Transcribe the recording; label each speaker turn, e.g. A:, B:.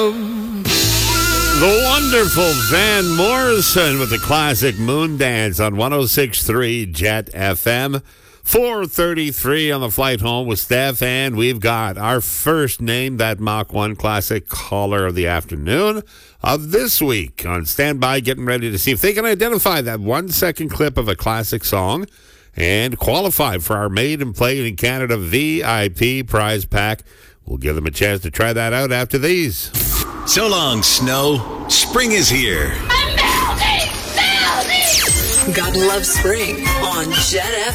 A: The wonderful Van Morrison with the classic Moon Dance on 106.3 Jet FM. 4:33 on the flight home with Steph, and we've got our first Name That Mach 1 classic caller of the afternoon of this week on standby, getting ready to see if they can identify that 1-second clip of a classic song and qualify for our Made and Played in Canada VIP prize pack. We'll give them a chance to try that out after these.
B: So long, snow. Spring is here.
C: I'm melting! Melting!
D: God loves spring on Jet FM.